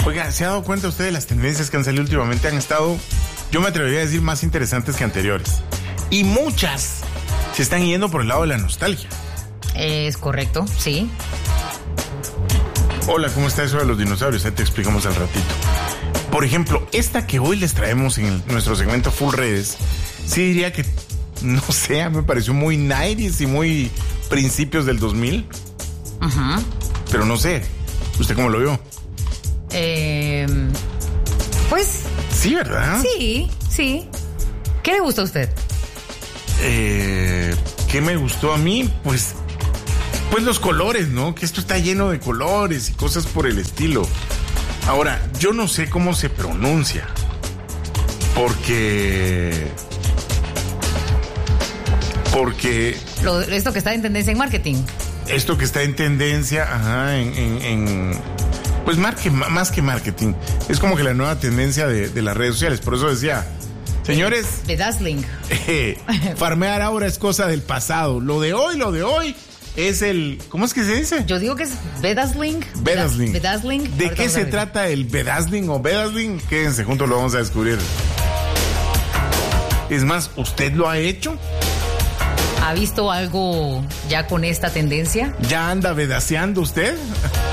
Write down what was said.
Oiga, ¿se ha dado cuenta usted de las tendencias que han salido últimamente? Han estado, yo me atrevería a decir, más interesantes que anteriores. Y muchas se están yendo por el lado de la nostalgia. Es correcto, sí. Hola, ¿cómo está eso de los dinosaurios? Ahí te explicamos al ratito. Por ejemplo, esta que hoy les traemos en nuestro segmento Full Redes, sí diría que, no sé, me pareció muy 90s y muy principios del 2000. Ajá. Pero no sé, ¿usted cómo lo vio? Pues... Sí, ¿verdad? Sí. ¿Qué le gusta a usted? ¿Qué me gustó a mí? Pues los colores, ¿no? Que esto está lleno de colores y cosas por el estilo. Ahora, yo no sé cómo se pronuncia, porque Esto que está en tendencia en marketing. Esto que está en tendencia, pues más que marketing, es como que la nueva tendencia de las redes sociales. Por eso decía, señores, Bedazzling. Farmear ahora es cosa del pasado. Lo de hoy es el... ¿Cómo es que se dice? Yo digo que es bedazzling. Bedazzling. Bedazzling. ¿De qué se trata el bedazzling o bedazzling? Quédense juntos, lo vamos a descubrir. Es más, ¿usted lo ha hecho? ¿Ha visto algo ya con esta tendencia? ¿Ya anda bedaceando usted?